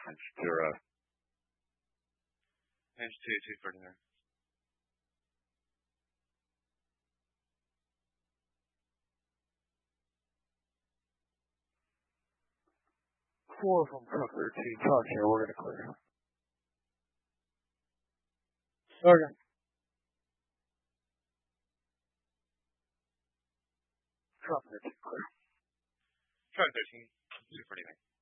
0. Page 2, 249. 4 from truck 13. Talk here. We're going to clear. Sergeant. Truck 13 clear. Truck 13, 249.